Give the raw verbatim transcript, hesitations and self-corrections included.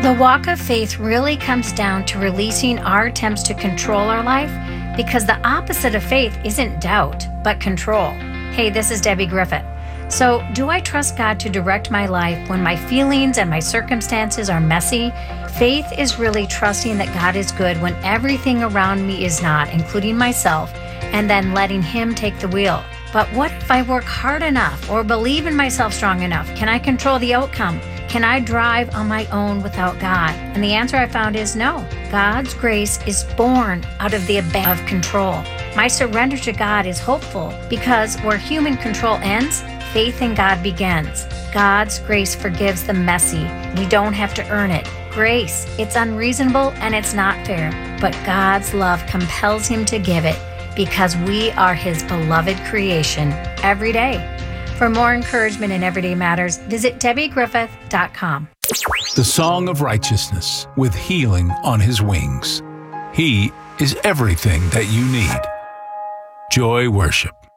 The walk of faith really comes down to releasing our attempts to control our life, because the opposite of faith isn't doubt, but control. Hey, this is Debbie Griffith. So, do I trust God to direct my life when my feelings and my circumstances are messy? Faith is really trusting that God is good when everything around me is not, including myself, and then letting Him take the wheel. But what if I work hard enough or believe in myself strong enough? Can I control the outcome? Can I drive on my own without God? And the answer I found is no. God's grace is born out of the abandon of control. My surrender to God is hopeful because where human control ends, faith in God begins. God's grace forgives the messy. We don't have to earn it. Grace, it's unreasonable and it's not fair, but God's love compels Him to give it because we are His beloved creation every day. For more encouragement in everyday matters, visit Debbie Griffith dot com. The Song of Righteousness with healing on His wings. He is everything that you need. Joy Worship.